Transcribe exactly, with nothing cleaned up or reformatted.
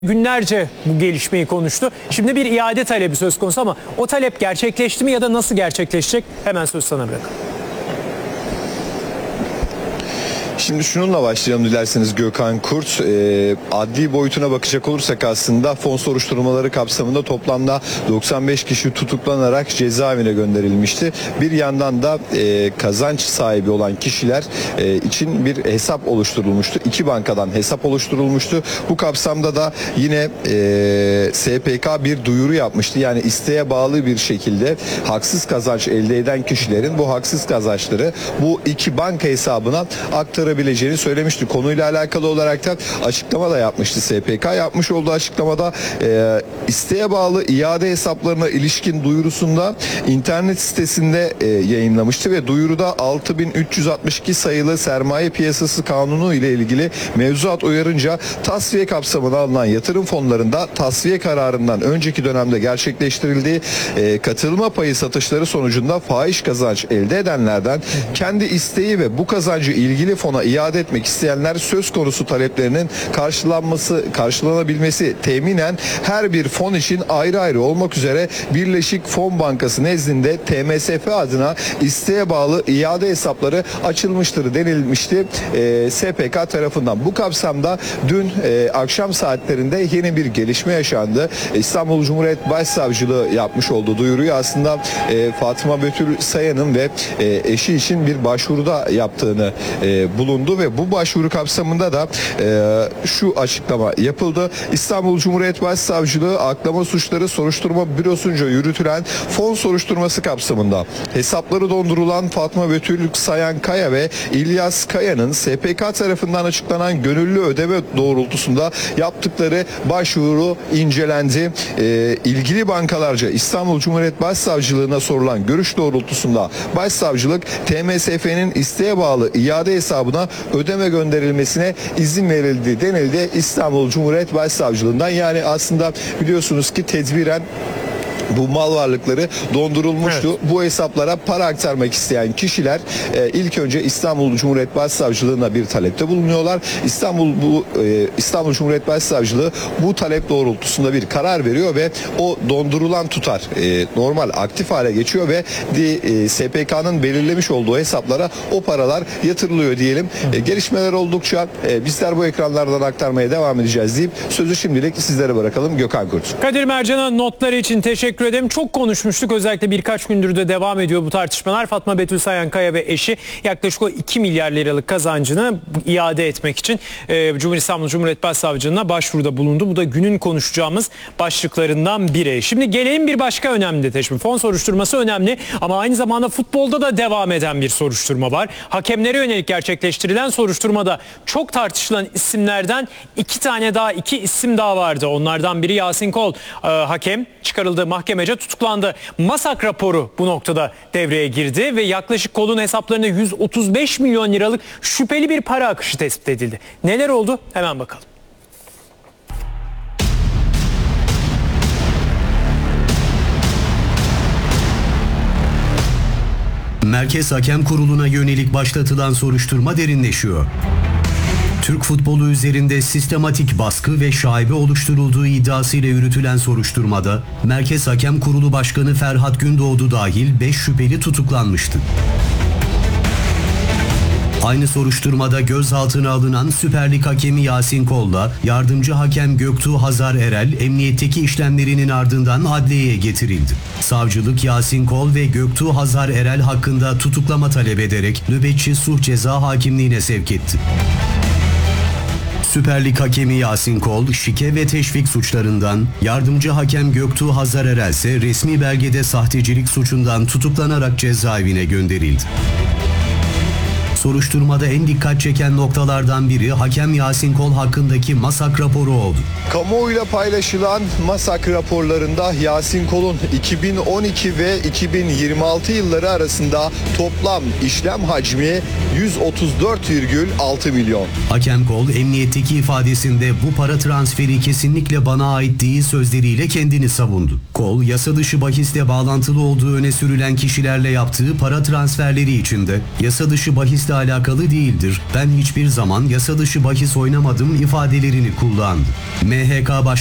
Günlerce bu gelişmeyi konuştu. Şimdi bir iade talebi söz konusu ama o talep gerçekleşti mi ya da nasıl gerçekleşecek? Hemen söz sana bırakalım. Şimdi şununla başlayalım dilerseniz Gökhan Kurt. E, adli boyutuna bakacak olursak aslında fon soruşturmaları kapsamında toplamda doksan beş kişi tutuklanarak cezaevine gönderilmişti. Bir yandan da e, kazanç sahibi olan kişiler e, için bir hesap oluşturulmuştu. İki bankadan hesap oluşturulmuştu. Bu kapsamda da yine e, S P K bir duyuru yapmıştı. Yani isteğe bağlı bir şekilde haksız kazanç elde eden kişilerin bu haksız kazançları bu iki banka hesabına aktarılmıştı bileceğini söylemişti. Konuyla alakalı olarak da açıklama da yapmıştı S P K. Yapmış olduğu açıklamada e, isteğe bağlı iade hesaplarına ilişkin duyurusunda internet sitesinde e, yayınlamıştı ve duyuruda altı bin üç yüz altmış iki sayılı sermaye piyasası kanunu ile ilgili mevzuat uyarınca tasfiye kapsamına alınan yatırım fonlarında tasfiye kararından önceki dönemde gerçekleştirildiği e, katılma payı satışları sonucunda fahiş kazanç elde edenlerden kendi isteği ve bu kazancı ilgili fona iade etmek isteyenler söz konusu taleplerinin karşılanması, karşılanabilmesi teminen her bir fon için ayrı ayrı olmak üzere Birleşik Fon Bankası nezdinde T M S F adına isteğe bağlı iade hesapları açılmıştır denilmişti e, S P K tarafından. Bu kapsamda dün e, akşam saatlerinde yeni bir gelişme yaşandı. İstanbul Cumhuriyet Başsavcılığı yapmış olduğu duyuruyu aslında e, Fatma Betül Sayan'ın ve e, eşi için bir başvuruda yaptığını e, bulundu ve bu başvuru kapsamında da e, şu açıklama yapıldı. İstanbul Cumhuriyet Başsavcılığı Aklama Suçları Soruşturma Bürosu'nca yürütülen fon soruşturması kapsamında hesapları dondurulan Fatma Betül Sayan Kaya ve İlyas Kaya'nın S P K tarafından açıklanan gönüllü ödeme doğrultusunda yaptıkları başvuru incelendi. E, ilgili bankalarca İstanbul Cumhuriyet Başsavcılığına sorulan görüş doğrultusunda Başsavcılık T M S F'nin isteğe bağlı iade hesabına ödeme gönderilmesine izin verildi denildi İstanbul Cumhuriyet Başsavcılığından. Yani aslında biliyorsunuz ki tedbiren bu mal varlıkları dondurulmuştu. Evet. Bu hesaplara para aktarmak isteyen kişiler e, ilk önce İstanbul Cumhuriyet Başsavcılığına bir talepte bulunuyorlar. İstanbul bu e, İstanbul Cumhuriyet Başsavcılığı bu talep doğrultusunda bir karar veriyor ve o dondurulan tutar e, normal aktif hale geçiyor ve e, S P K'nın belirlemiş olduğu hesaplara o paralar yatırılıyor diyelim. E, gelişmeler oldukça e, bizler bu ekranlardan aktarmaya devam edeceğiz deyip sözü şimdilik sizlere bırakalım. Gökhan Kurt. Kadir Mercan'a notları için teşekkür ederim. Çok konuşmuştuk. Özellikle birkaç gündür de devam ediyor bu tartışmalar. Fatma Betül Sayan Kaya ve eşi yaklaşık o iki milyar liralık kazancını iade etmek için e, Cumhuriyet İstanbul Cumhuriyet Başsavcılığına başvuruda bulundu. Bu da günün konuşacağımız başlıklarından biri. Şimdi gelelim bir başka önemli detay. Fon soruşturması önemli ama aynı zamanda futbolda da devam eden bir soruşturma var. Hakemlere yönelik gerçekleştirilen soruşturmada çok tartışılan isimlerden iki tane daha, iki isim daha vardı. Onlardan biri Yasin Kol. E, hakem çıkarıldı, mahkemece tutuklandı. MASAK raporu bu noktada devreye girdi ve yaklaşık Kol'un hesaplarına yüz otuz beş milyon liralık şüpheli bir para akışı tespit edildi. Neler oldu? Hemen bakalım. Merkez Hakem Kurulu'na yönelik başlatılan soruşturma derinleşiyor. Türk futbolu üzerinde sistematik baskı ve şaibe oluşturulduğu iddiasıyla yürütülen soruşturmada Merkez Hakem Kurulu Başkanı Ferhat Gündoğdu dahil beş şüpheli tutuklanmıştı. Aynı soruşturmada gözaltına alınan Süper Lig hakemi Yasin Kol'la yardımcı hakem Göktuğ Hazar Erel emniyetteki işlemlerinin ardından adliyeye getirildi. Savcılık Yasin Kol ve Göktuğ Hazar Erel hakkında tutuklama talep ederek nöbetçi sulh ceza hakimliğine sevk etti. Süper Lig hakemi Yasin Kol, şike ve teşvik suçlarından, yardımcı hakem Göktuğ Hazar Erel ise resmi belgede sahtecilik suçundan tutuklanarak cezaevine gönderildi. Soruşturmada en dikkat çeken noktalardan biri hakem Yasin Kol hakkındaki MASAK raporu oldu. Kamuoyuyla paylaşılan MASAK raporlarında Yasin Kol'un iki bin on iki ve iki bin yirmi altı yılları arasında toplam işlem hacmi yüz otuz dört virgül altı milyon. Hakem Kol emniyetteki ifadesinde bu para transferi kesinlikle bana ait değil sözleriyle kendini savundu. Kol, yasa dışı bahisle bağlantılı olduğu öne sürülen kişilerle yaptığı para transferleri içinde yasa dışı bahisle bahisle alakalı değildir. Ben hiçbir zaman yasa dışı bahis oynamadım ifadelerini kullandı. M H K Baş